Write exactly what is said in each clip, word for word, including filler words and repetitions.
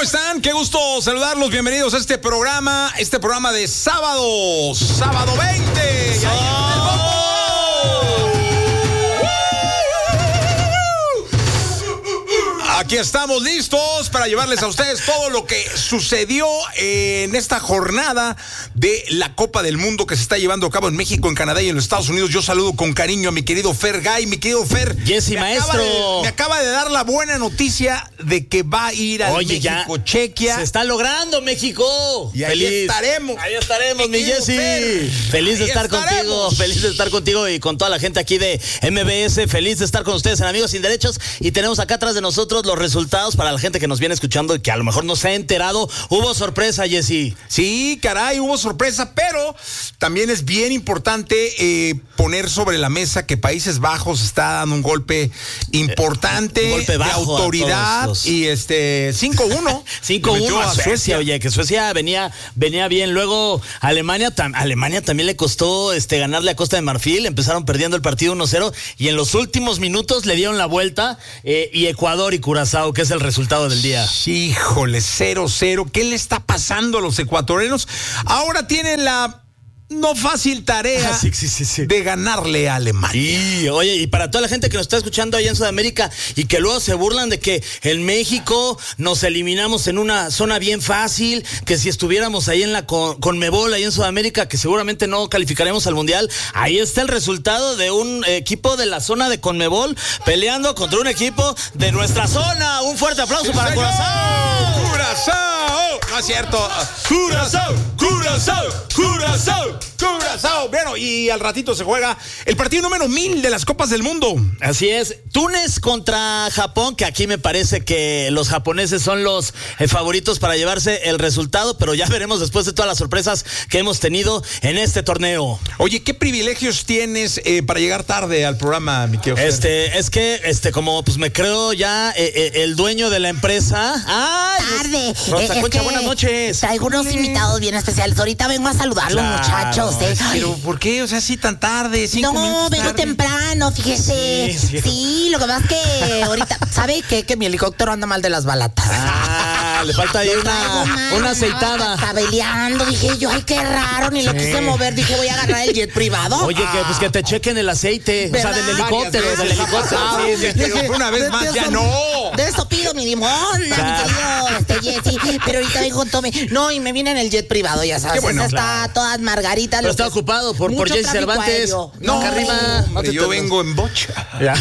están? Qué gusto saludarlos. Bienvenidos a este programa, este programa de sábado, sábado veinte. Y ahí viene el bombo. Aquí estamos listos para llevarles a ustedes todo lo que sucedió en esta jornada de la Copa del Mundo que se está llevando a cabo en México, en Canadá y en los Estados Unidos. Yo saludo con cariño a mi querido Fer Gay, mi querido Fer. Jesse, maestro. De, me acaba de dar la buena noticia de que va a ir al Oye, México, ya Chequia. Se está logrando, México. Y ahí Feliz. estaremos. Ahí estaremos, mi Jesse. Feliz de ahí estar estaremos. contigo. Feliz de estar contigo y con toda la gente aquí de M B S. Feliz de estar con ustedes en Amigos Sin Derechos. Y tenemos acá atrás de nosotros los resultados para la gente que nos viene escuchando y que a lo mejor no se ha enterado. Hubo sorpresa, Jesse. Sí, caray, hubo sorpresa, pero también es bien importante eh, poner sobre la mesa que Países Bajos está dando un golpe importante, un golpe bajo de autoridad los... y este cinco uno. cinco uno a Suecia. Suecia, oye, que Suecia venía venía bien. Luego Alemania, tam, Alemania también le costó este ganarle a Costa de Marfil. Empezaron perdiendo el partido uno cero y en los últimos minutos le dieron la vuelta eh, y Ecuador y Curazao, que es el resultado del día. Híjole, cero cero. ¿Qué le está pasando a los ecuatorianos? Ahora tienen la no fácil tarea ah, sí, sí, sí, sí. de ganarle a Alemania. Y, oye, y para toda la gente que nos está escuchando allá en Sudamérica y que luego se burlan de que en México nos eliminamos en una zona bien fácil, que si estuviéramos ahí en la con, Conmebol, ahí en Sudamérica, que seguramente no calificaremos al Mundial. Ahí está el resultado de un equipo de la zona de Conmebol peleando contra un equipo de nuestra zona. Un fuerte aplauso ¡Sí, para señor! Curazao. ¡Curazao! No es cierto. ¡Curazao! ¡Curazao! ¡Curazao! ¡Curazao! Bueno, y al ratito se juega el partido número mil de las Copas del Mundo. Así es. Túnez contra Japón, que aquí me parece que los japoneses son los eh, favoritos para llevarse el resultado, pero ya veremos después de todas las sorpresas que hemos tenido en este torneo. Oye, ¿qué privilegios tienes eh, para llegar tarde al programa, mi querido Fer? Este, es que, este, como pues me creo ya eh, eh, el dueño de la empresa. ¡Ay! Tarde. Rosa eh, Concha, es buenas noches. Traigo unos invitados bien especiales. Ahorita vengo a saludarlos, Claro, muchachos. ¿eh? Pero, ¿por qué? O sea, así tan tarde, cinco No, minutos vengo tarde. temprano, fíjese. Sí, Sí, sí. lo que pasa es que ahorita, ¿sabe qué? Que mi helicóptero anda mal de las balatas. Ah, le falta ahí Lo traigo una, mal, una andaba aceitada. Tabeleando, dije yo, ay, qué raro, ni lo Sí. quise mover. Dije, voy a agarrar el jet privado. Oye, que pues que te chequen el aceite. O sea, ¿Verdad? del helicóptero, Varias del veces ha helicóptero. pasado, Sí, sí. pero Dije, una vez de- más de ya eso- no. De eso pido mi limón, Claro. mi querido este, Jessy. Pero ahorita vengo con Tommy. No, y me viene en el jet privado, ya sabes. Qué bueno. Esa Claro. está todas margaritas. Pero lo está que- ocupado por, por mucho Jesse tráfico Cervantes. aéreo. No, acá arriba. No Hombre, te- yo vengo en bocha. Ya.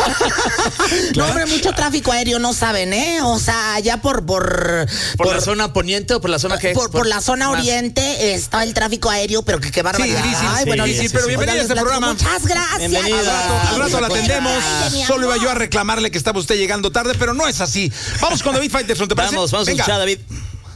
No, hombre, mucho tráfico aéreo, no saben, ¿eh? O sea, allá por... ¿Por, ¿Por la zona poniente o por la zona que por, por la zona más? oriente está el tráfico aéreo, pero que qué barbaridad. Sí, difícil, Ay, sí, bueno, difícil, sí, pero sí. bienvenida Oigan, a este les platico. programa. Muchas gracias. Bienvenida. Al rato, al rato la atendemos. Ay, mi Solo iba amor. yo a reclamarle que estaba usted llegando tarde, pero no es así. Vamos con David Faitelson, ¿te parece? Vamos, vamos Venga. a escuchar, David.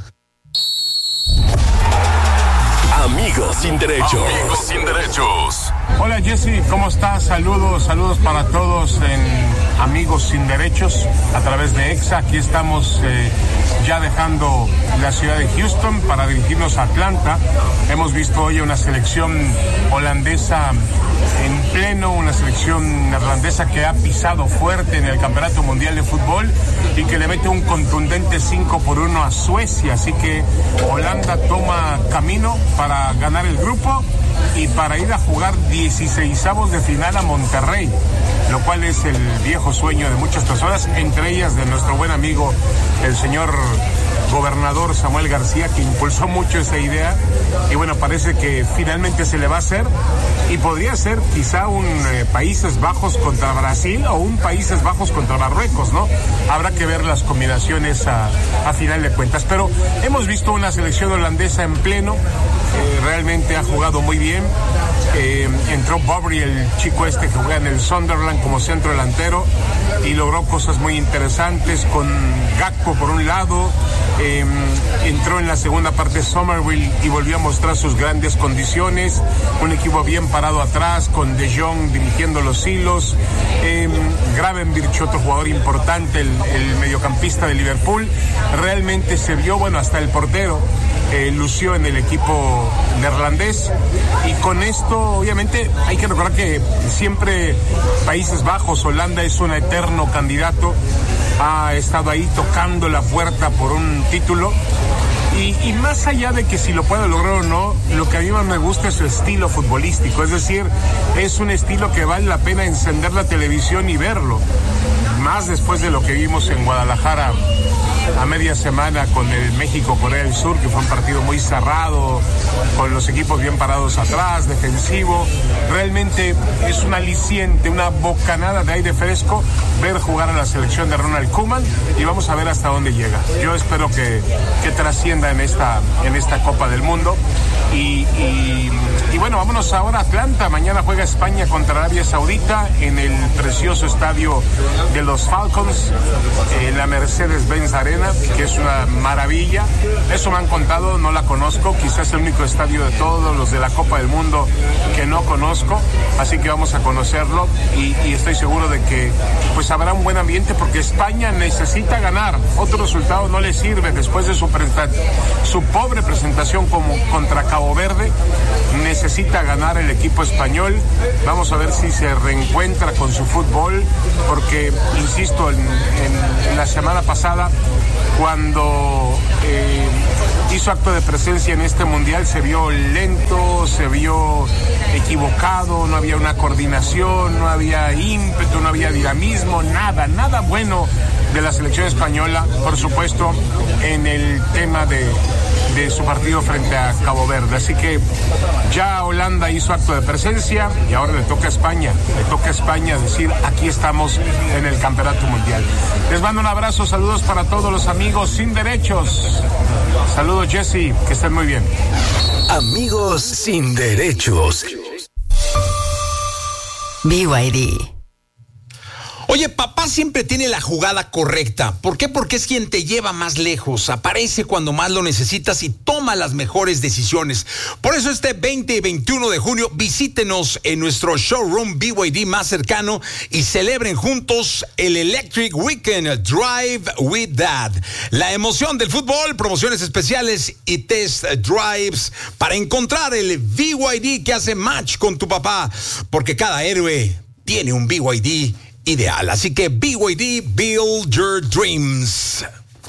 Amigos sin derechos. Amigos sin derechos. Hola Jesse, ¿cómo estás? Saludos, saludos para todos en Amigos Sin Derechos a través de EXA. Aquí estamos eh, ya dejando la ciudad de Houston para dirigirnos a Atlanta. Hemos visto hoy una selección holandesa en pleno, una selección neerlandesa que ha pisado fuerte en el Campeonato Mundial de Fútbol y que le mete un contundente cinco por uno a Suecia. Así que Holanda toma camino para ganar el grupo y para ir a jugar dieciseisavos de final a Monterrey, lo cual es el viejo sueño de muchas personas, entre ellas de nuestro buen amigo el señor gobernador Samuel García, que impulsó mucho esa idea y bueno, parece que finalmente se le va a hacer y podría ser quizá un eh, Países Bajos contra Brasil o un Países Bajos contra Marruecos, ¿no? Habrá que ver las combinaciones a, a final de cuentas, pero hemos visto una selección holandesa en pleno, eh, realmente ha jugado muy bien. Eh, entró Bobry, el chico este que juega en el Sunderland como centro delantero y logró cosas muy interesantes con Gakpo por un lado. Eh, entró en la segunda parte Somerville y volvió a mostrar sus grandes condiciones, un equipo bien parado atrás con De Jong dirigiendo los hilos, eh, Gravenberch, otro jugador importante, el, el mediocampista de Liverpool, realmente se vio, bueno, hasta el portero eh, lució en el equipo neerlandés y con esto obviamente hay que recordar que siempre Países Bajos, Holanda es un eterno candidato ha estado ahí tocando la puerta por un título. Y, y más allá de que si lo puede lograr o no, lo que a mí más me gusta es su estilo futbolístico. Es decir, es un estilo que vale la pena encender la televisión y verlo. Más después de lo que vimos en Guadalajara a media semana con el México-Corea del Sur, que fue un partido muy cerrado, con los equipos bien parados atrás, defensivo. Realmente es un aliciente, una bocanada de aire fresco ver jugar a la selección de Ronald Koeman, y vamos a ver hasta dónde llega. Yo espero que, que trascienda en esta, en esta Copa del Mundo. Y, y, y bueno, vámonos ahora a Atlanta. Mañana juega España contra Arabia Saudita en el precioso estadio de los Falcons, en la Mercedes-Benz Arena, que es una maravilla. Eso me han contado, no la conozco, quizás el único estadio de todos los de la Copa del Mundo que no conozco, así que vamos a conocerlo, y, y estoy seguro de que pues habrá un buen ambiente, porque España necesita ganar. Otro resultado no le sirve después de su, su pobre presentación como contra Cabo Verde. Necesita ganar el equipo español. Vamos a ver si se reencuentra con su fútbol, porque insisto, en, en, en la semana pasada, cuando eh, hizo acto de presencia en este mundial, se vio lento, se vio equivocado, no había una coordinación, no había ímpetu, no había dinamismo, nada, nada bueno de la selección española, por supuesto, en el tema de, de su partido frente a Cabo Verde. Así que ya Holanda hizo acto de presencia y ahora le toca a España, le toca a España decir: aquí estamos en el Campeonato Mundial. Les mando un abrazo, saludos para todos los amigos sin derechos. Saludos, Jesse, que estén muy bien. Amigos sin derechos. B Y D. Oye, papá siempre tiene la jugada correcta. ¿Por qué? Porque es quien te lleva más lejos, aparece cuando más lo necesitas y toma las mejores decisiones. Por eso este veinte y veintiuno de junio visítenos en nuestro showroom B Y D más cercano y celebren juntos el Electric Weekend Drive with Dad. La emoción del fútbol, promociones especiales y test drives para encontrar el B Y D que hace match con tu papá. Porque cada héroe tiene un B Y D ideal. Así que B Y D, Build Your Dreams.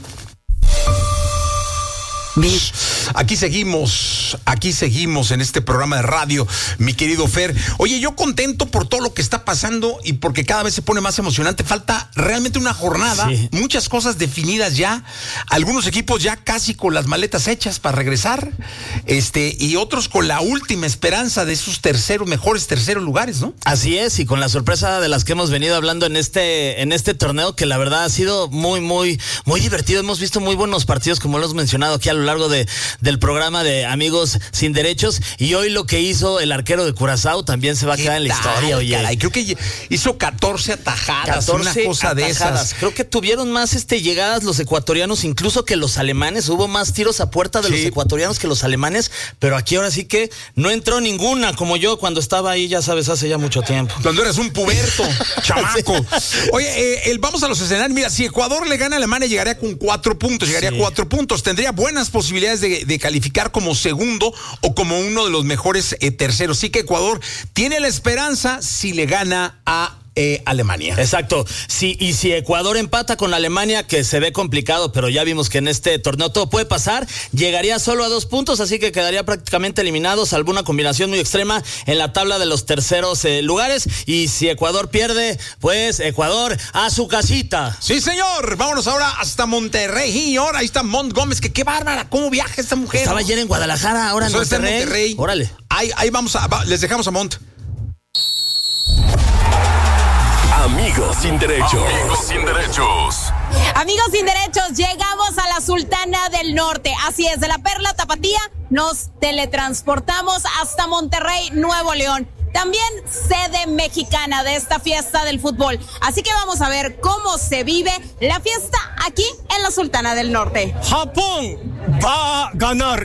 Aquí seguimos, aquí seguimos en este programa de radio, mi querido Fer. Oye, yo contento por todo lo que está pasando y porque cada vez se pone más emocionante. Falta realmente una jornada, sí. Muchas cosas definidas ya, algunos equipos ya casi con las maletas hechas para regresar, este, y otros con la última esperanza de esos terceros, mejores terceros lugares, ¿no? Así es, y con la sorpresa de las que hemos venido hablando en este, en este torneo, que la verdad ha sido muy, muy, muy divertido. Hemos visto muy buenos partidos, como lo hemos mencionado aquí a lo largo de, del programa de Amigos Sin Derechos, y hoy lo que hizo el arquero de Curazao también se va a quedar en la historia, oye. Caray, creo que hizo catorce atajadas, catorce una cosa atajadas. De esas. Creo que tuvieron más este, llegadas los ecuatorianos, incluso que los alemanes. Hubo más tiros a puerta de sí. los ecuatorianos que los alemanes, pero aquí ahora sí que no entró ninguna, como yo cuando estaba ahí, ya sabes, hace ya mucho tiempo. Cuando eras un puberto, chamaco. Oye, eh, el, vamos a los escenarios. Mira, si Ecuador le gana a Alemania, llegaría con cuatro puntos, llegaría sí. a cuatro puntos. Tendría buenas posibilidades de, de calificar como segundo o como uno de los mejores eh, terceros. Sí que Ecuador tiene la esperanza si le gana a Eh, Alemania. Exacto. Sí, y si Ecuador empata con Alemania, que se ve complicado, pero ya vimos que en este torneo todo puede pasar, llegaría solo a dos puntos, así que quedaría prácticamente eliminado, salvo una combinación muy extrema en la tabla de los terceros eh, lugares. Y si Ecuador pierde, pues Ecuador a su casita. Sí, señor. Vámonos ahora hasta Monterrey. Y ahora ahí está Mont Gómez, que qué bárbara, cómo viaja esta mujer. Estaba ¿no? ayer en Guadalajara, ahora en Monterrey. en Monterrey. Órale. Ahí, ahí vamos a, va, les dejamos a Mont. Amigos sin derechos. Amigos sin derechos. Amigos sin derechos, llegamos a la Sultana del Norte. Así es, de la Perla Tapatía nos teletransportamos hasta Monterrey, Nuevo León. También sede mexicana de esta fiesta del fútbol. Así que vamos a ver cómo se vive la fiesta aquí en la Sultana del Norte. Japón va a ganar.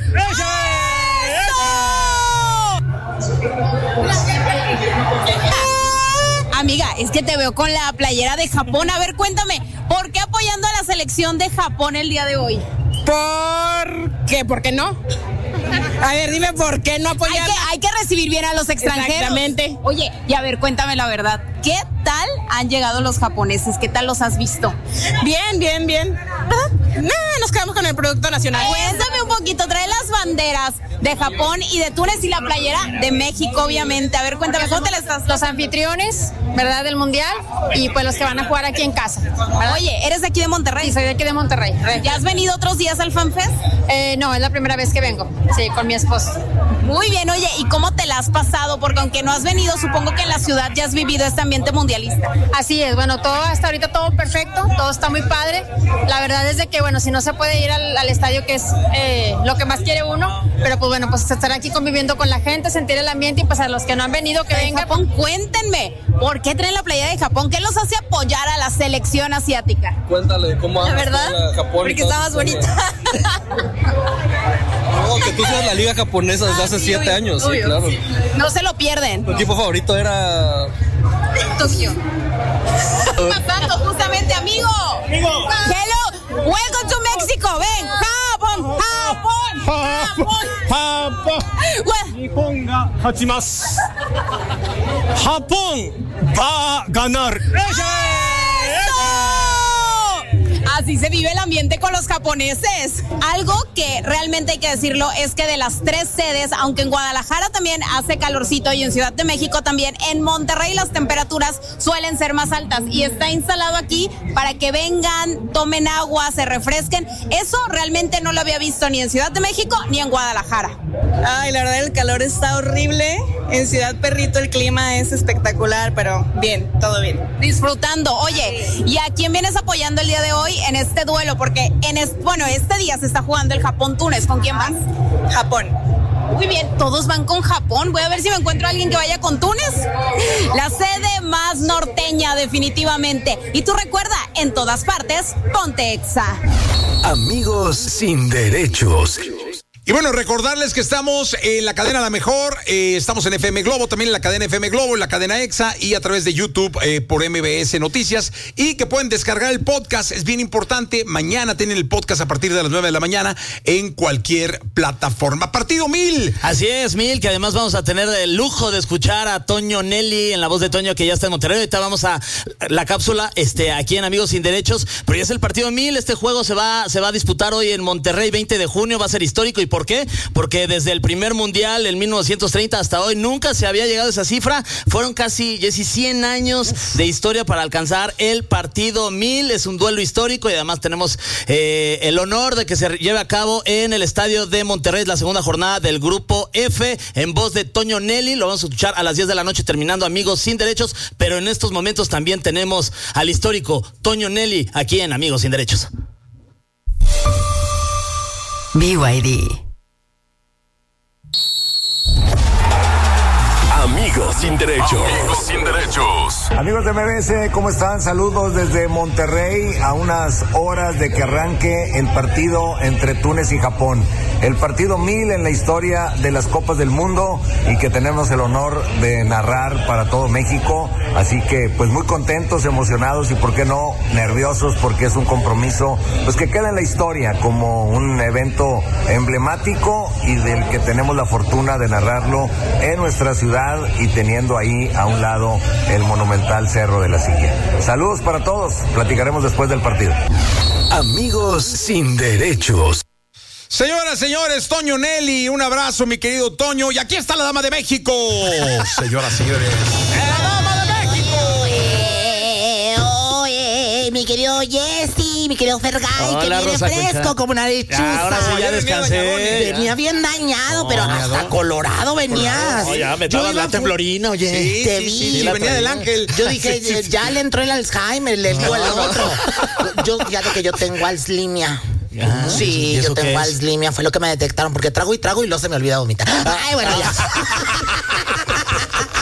Amiga, es que te veo con la playera de Japón. A ver, cuéntame, ¿por qué apoyando a la selección de Japón el día de hoy? ¿Por qué? ¿Por qué no? A ver, dime por qué no apoyar. Hay que, hay que recibir bien a los extranjeros. Exactamente. Oye, y a ver, cuéntame la verdad. ¿Qué tal han llegado los japoneses? ¿Qué tal los has visto? Bien, bien, bien. ¿Verdad? Nada, nos quedamos con el producto nacional. Cuéntame un poquito, trae las banderas de Japón y de Túnez y la playera de México, obviamente. A ver, cuéntame, ¿cómo te las estás? Los anfitriones, ¿verdad? Del mundial y pues los que van a jugar aquí en casa, ¿verdad? Oye, ¿eres de aquí de Monterrey? Sí, soy de aquí de Monterrey. ¿Ya has venido otros días al FanFest? Eh, no, es la primera vez que vengo, sí, con mi esposo. Muy bien, oye, ¿y cómo te la has pasado? Porque aunque no has venido, supongo que en la ciudad ya has vivido este ambiente mundialista. Así es, bueno, todo hasta ahorita todo perfecto, todo está muy padre. La verdad es de que, bueno, si no se puede ir al, al estadio, que es eh, lo que más quiere uno, pero pues bueno, pues estar aquí conviviendo con la gente, sentir el ambiente y pues a los que no han venido, que vengan. Japón, cuéntenme, ¿por qué traen la playera de Japón? ¿Qué los hace apoyar a la selección asiática? Cuéntale cómo ¿La verdad? Japón. Porque está más bonita. No, que tú seas la liga japonesa desde ah, hace sí, siete obvio, años, obvio, sí, claro. Sí. No se lo pierden. Tu equipo favorito era... Tokio. Pasando justamente, amigo. Amigo. Hello, welcome to Mexico. Ven, Japón, Japón, Japón, Japón. Nihon ga hachimasu. Japón va a ganar. Así se vive el ambiente con los japoneses. Algo que realmente hay que decirlo es que de las tres sedes, aunque en Guadalajara también hace calorcito y en Ciudad de México también, en Monterrey las temperaturas suelen ser más altas y está instalado aquí para que vengan, tomen agua, se refresquen. Eso realmente no lo había visto ni en Ciudad de México ni en Guadalajara. Ay, la verdad el calor está horrible. En Ciudad Perrito el clima es espectacular, pero bien, todo bien. Disfrutando. Oye, ¿y a quién vienes apoyando el día de hoy en este duelo? Porque en este, bueno, este día se está jugando el Japón-Túnez. ¿Con quién vas? Japón. Muy bien, todos van con Japón. Voy a ver si me encuentro a alguien que vaya con Túnez. La sede más norteña, definitivamente. Y tú recuerda, en todas partes, ponte Exa. Amigos sin derechos. Y bueno, recordarles que estamos en la cadena La Mejor, eh, estamos en F M Globo, también en la cadena F M Globo, en la cadena Exa y a través de YouTube eh, por M B S Noticias y que pueden descargar el podcast, es bien importante, mañana tienen el podcast a partir de las nueve de la mañana en cualquier plataforma. Partido Mil. Así es, Mil, que además vamos a tener el lujo de escuchar a Toño Nelly en la voz de Toño que ya está en Monterrey. Ahorita vamos a la cápsula este, aquí en Amigos Sin Derechos, pero ya es el Partido Mil, este juego se va, se va a disputar hoy en Monterrey, veinte de junio, va a ser histórico y ¿por qué? Porque desde el primer mundial en mil novecientos treinta hasta hoy nunca se había llegado a esa cifra. Fueron casi, Jessy, cien años de historia para alcanzar el partido mil. Es un duelo histórico y además tenemos eh, el honor de que se lleve a cabo en el estadio de Monterrey, la segunda jornada del Grupo F, en voz de Toño Nelly. Lo vamos a escuchar a las diez de la noche terminando Amigos Sin Derechos, pero en estos momentos también tenemos al histórico Toño Nelly aquí en Amigos Sin Derechos. B Y D. Amigos sin derechos. Amigos sin derechos. Amigos de M B S, ¿cómo están? Saludos desde Monterrey a unas horas de que arranque el partido entre Túnez y Japón. El partido mil en la historia de las Copas del Mundo y que tenemos el honor de narrar para todo México. Así que pues muy contentos, emocionados y por qué no nerviosos porque es un compromiso pues que queda en la historia como un evento emblemático y del que tenemos la fortuna de narrarlo en nuestra ciudad y teniendo ahí a un lado el monumental Cerro de la Silla. Saludos para todos, platicaremos después del partido. Amigos sin derechos. Señoras, señores, Toño Nelly, un abrazo, mi querido Toño. Y aquí está la Dama de México. Señoras, señores. ¡La Dama de México! Eh, oye, mi querido Jessy, mi querido Fergay, Hola, que viene Rosa fresco Concha. como una lechuza. Ya, ahora sí, ya descansé. Venía bien dañado, pero hasta colorado venías. No, ya me estaba la temblorina, oye. Sí, Te sí, vi. sí, sí, venía del ángel. Yo dije, Sí, sí, sí. ya le entró el Alzheimer, le dio el otro. Yo, ya de que yo tengo Alzheimer. Ah, Sí, ¿y yo eso qué tengo es? Alzheimer, fue lo que me detectaron, porque trago y trago y luego se me olvida vomitar. Ay, bueno, ya.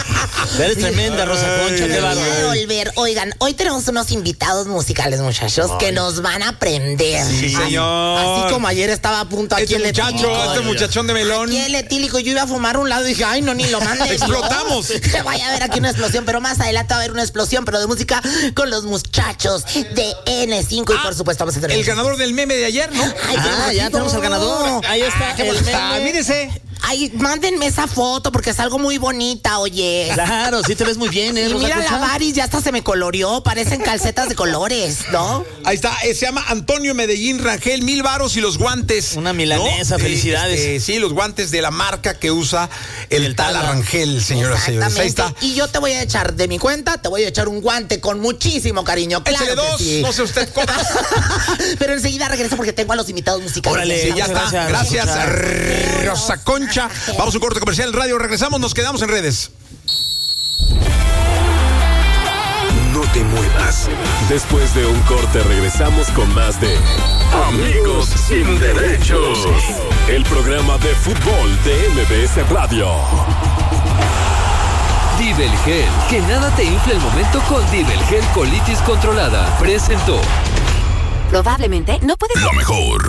Eres tremenda, Rosa Concha, qué bárbaro. volver. Oigan, hoy tenemos unos invitados musicales, muchachos, Ay. que nos van a aprender. Sí, señor. Así como ayer estaba a punto aquí este el muchacho, etílico. Este muchachón de melón. Aquí el etílico, yo iba a fumar a un lado y dije, ay, no, ni lo mande. ¡Explotamos! Que vaya a haber aquí una explosión, pero más adelante va a haber una explosión, pero de música con los muchachos de N cinco. Ah, y por supuesto vamos a tener... El ganador del meme de ayer, ¿no? Ay, ah, ya tenemos al ganador. Ahí está. ¿Qué el está? meme. Mírese. Ay, mándenme esa foto porque es algo muy bonita, oye. Claro, sí te ves muy bien, ¿eh? Y mira la Varis, ya hasta se me coloreó, parecen calcetas de colores, ¿no? Ahí está, eh, se llama Antonio Medellín Rangel, mil varos y los guantes. Una milanesa, ¿no? Felicidades. Eh, este, sí, los guantes de la marca que usa el, el Tala Rangel, señoras y señores. Ahí está. Y yo te voy a echar de mi cuenta, te voy a echar un guante con muchísimo cariño. Claro Échale dos, sí. no sé usted cómo. Pero enseguida regreso porque tengo a los invitados musicales. Órale, sí, ya está. Gracias, gracias Rosa Concha. Vamos a un corte comercial en radio, regresamos, nos quedamos en redes. No te muevas. Después de un corte regresamos con más de Amigos Sin Derechos, el programa de fútbol de M B S Radio. Dibelgel, que nada te infle el momento con Dibelgel Colitis Controlada. Presentó. Probablemente no puedes... Lo mejor.